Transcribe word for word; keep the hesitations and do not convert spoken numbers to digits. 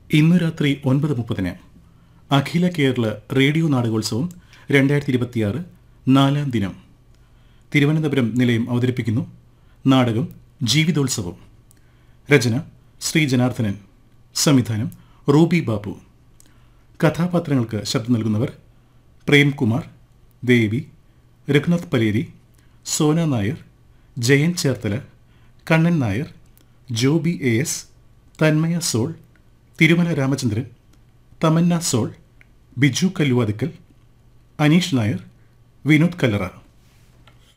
ഇന്നു രാത്രി ഒൻപത് മുപ്പതിന് അഖില കേരള റേഡിയോ നാടകോത്സവം രണ്ടായിരത്തി ഇരുപത്തിയാറ് നാലാം ദിനം തിരുവനന്തപുരം നിലയം അവതരിപ്പിക്കുന്നു. നാടകം ജീവിതോത്സവം. രചന ശ്രീ ജനാർദ്ദനൻ. സംവിധാനം റൂബി ബാബു. കഥാപാത്രങ്ങൾക്ക് ശബ്ദം നൽകുന്നവർ പ്രേംകുമാർ, ദേവി, Raghunath Paleri, Sona Nair, Jayan Cherthala, Kannan Nair, Joby A S, Thanmaya soul, Thirumala Ramachandran, Tamannaah soul, Biju Kalluvathukkal, Aneesh Nair, Vinod Kallara.